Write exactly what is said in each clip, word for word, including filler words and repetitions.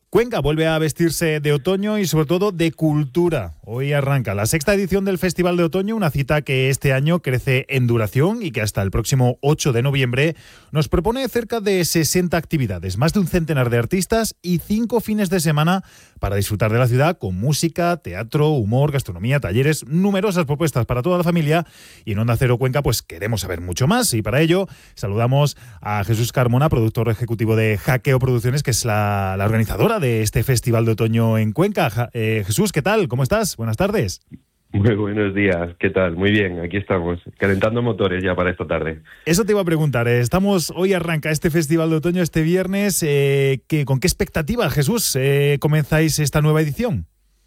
Cuenca vuelve a vestirse de otoño y sobre todo de cultura. Hoy arranca la sexta edición del Festival de Otoño, una cita que este año crece en duración y que hasta el próximo ocho de noviembre nos propone cerca de sesenta actividades, más de un centenar de artistas y cinco fines de semana para disfrutar de la ciudad con música, teatro, humor, gastronomía, talleres, numerosas propuestas para toda la familia. Y en Onda Cero Cuenca pues queremos saber mucho más y para ello saludamos a Jesús Carmona, productor ejecutivo de Hackeo Producciones, que es la, la organizadora de este Festival de Otoño en Cuenca. Ja, eh, Jesús, ¿qué tal? ¿Cómo estás? Buenas tardes. Muy buenos días, ¿qué tal? Muy bien, aquí estamos, calentando motores ya para esta tarde. Eso te iba a preguntar, eh, estamos, hoy arranca este Festival de Otoño este viernes, eh, ¿qué, ¿con qué expectativa, Jesús, eh, comenzáis esta nueva edición?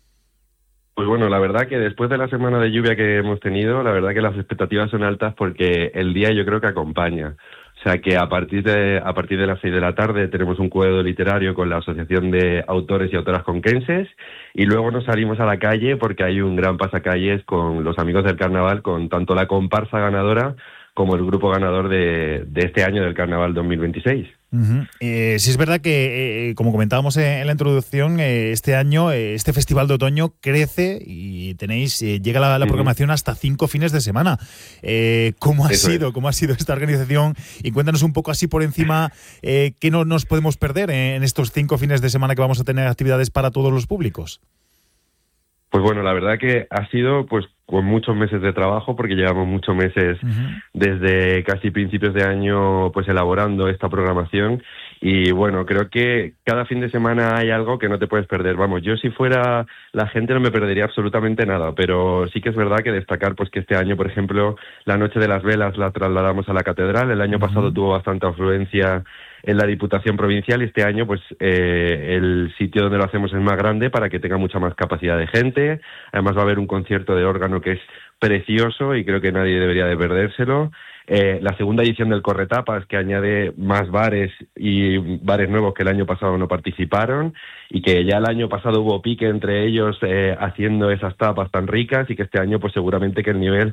Pues bueno, la verdad que después de la semana de lluvia que hemos tenido, la verdad que las expectativas son altas porque el día yo creo que acompaña. O sea que a partir de a partir de las seis de la tarde tenemos un cuadro literario con la Asociación de Autores y Autoras Conquenses y luego nos salimos a la calle porque hay un gran pasacalles con los amigos del carnaval, con tanto la comparsa ganadora como el grupo ganador de, de este año del Carnaval dos mil veintiséis. Uh-huh. Eh, sí es verdad que, eh, como comentábamos en la introducción, eh, este año, eh, este Festival de Otoño crece y tenéis eh, llega la, la programación uh-huh. hasta cinco fines de semana. Eh, ¿Cómo ha Eso sido? Es. ¿Cómo ha sido esta organización? Y cuéntanos un poco así por encima eh, qué no nos podemos perder en estos cinco fines de semana que vamos a tener actividades para todos los públicos. Pues bueno, la verdad que ha sido pues con muchos meses de trabajo, porque llevamos muchos meses uh-huh. desde casi principios de año pues elaborando esta programación y bueno, creo que cada fin de semana hay algo que no te puedes perder. Vamos, yo si fuera la gente no me perdería absolutamente nada, pero sí que es verdad que destacar pues que este año, por ejemplo, la Noche de las Velas la trasladamos a la Catedral. El año uh-huh. pasado tuvo bastante afluencia en la Diputación Provincial y este año pues eh, el sitio donde lo hacemos es más grande para que tenga mucha más capacidad de gente. Además va a haber un concierto de órgano que es precioso y creo que nadie debería de perdérselo. Eh, la segunda edición del Corretapas, que añade más bares y bares nuevos que el año pasado no participaron y que ya el año pasado hubo pique entre ellos eh, haciendo esas tapas tan ricas y que este año pues seguramente que el nivel